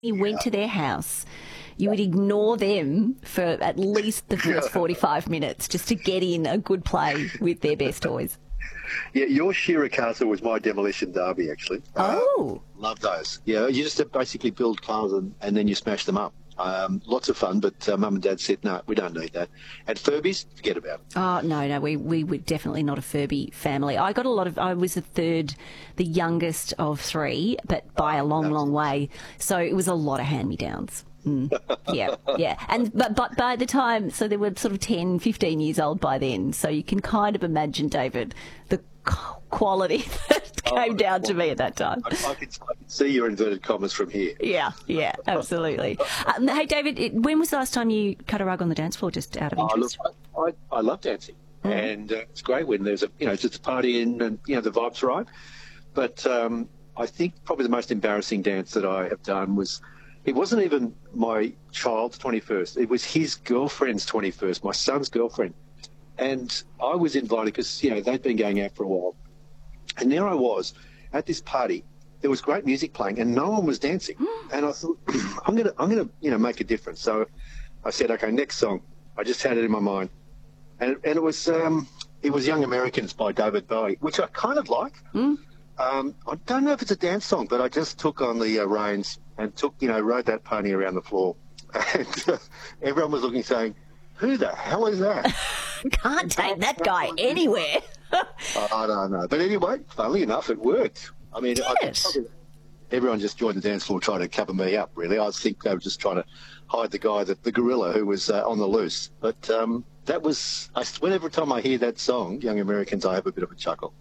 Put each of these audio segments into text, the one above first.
You went to their house, you would ignore them for at least the first 45 minutes just to get in a good play with their best toys. Yeah, your Shearer Castle was my demolition derby, actually. Oh. Love those. Yeah, you just basically build cars and then you smash them up. Lots of fun, but Mum and Dad said, no, we don't need that. And Furbies, forget about it. Oh, no, we were definitely not a Furby family. I was the youngest of three, but by a long way. So it was a lot of hand-me-downs. Yeah. But by the time, so they were sort of 10, 15 years old by then. So you can kind of imagine, David, the quality that came down to me at that time. I can see your inverted commas from here. Yeah, absolutely. Hey, David, when was the last time you cut a rug on the dance floor, just out of interest? Look, I love dancing, and it's great when there's just a party and the vibe's right. But I think probably the most embarrassing dance that I have done was, it wasn't even my child's 21st. It was his girlfriend's 21st, my son's girlfriend. And I was invited because, they'd been going out for a while. And there I was at this party. There was great music playing and no one was dancing. And I thought, I'm gonna make a difference. So I said, okay, next song. I just had it in my mind. And it was Young Americans by David Bowie, which I kind of like. I don't know if it's a dance song, but I just took on the reins and rode that pony around the floor. And everyone was looking, saying, who the hell is that? Can't take that guy anywhere. I don't know. But anyway, funnily enough, it worked. I mean, everyone just joined the dance floor trying to cover me up, really. I think they were just trying to hide the guy, the gorilla who was on the loose. But that was, whenever time I hear that song, Young Americans, I have a bit of a chuckle.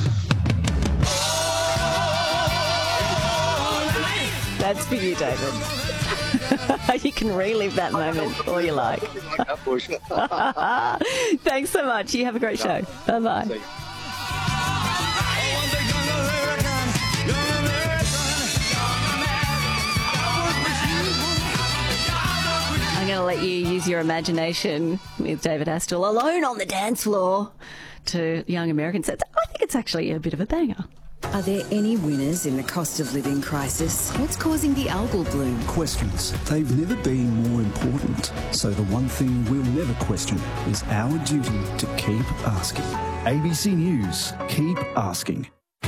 That's for you, David. You can relive that moment all you like. Thanks so much. You have a great show. Bye-bye. I'm going to let you use your imagination with David Astle alone on the dance floor to Young Americans. I think it's actually a bit of a banger. Are there any winners in the cost of living crisis? What's causing the algal bloom? Questions. They've never been more important. So the one thing we'll never question is our duty to keep asking. ABC News. Keep asking.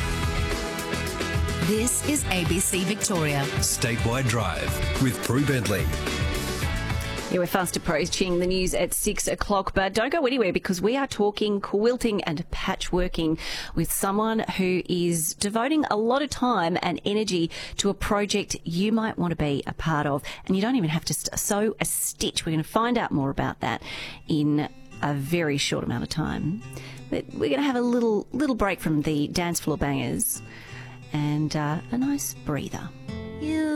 This is ABC Victoria. Statewide Drive with Prue Bentley. Yeah, we're fast approaching the news at 6 o'clock, but don't go anywhere because we are talking quilting and patchworking with someone who is devoting a lot of time and energy to a project you might want to be a part of. And you don't even have to sew a stitch. We're going to find out more about that in a very short amount of time. But we're going to have a little break from the dance floor bangers and a nice breather.